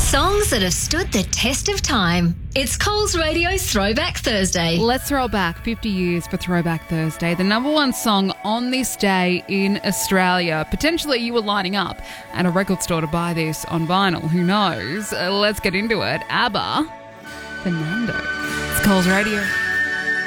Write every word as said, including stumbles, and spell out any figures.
Songs that have stood the test of time. It's Coles Radio's Throwback Thursday. Let's throw back fifty years for Throwback Thursday. The number one song on this day in Australia. Potentially you were lining up at a record store to buy this on vinyl. Who knows? Uh, let's get into it. ABBA, Fernando. It's Coles Radio.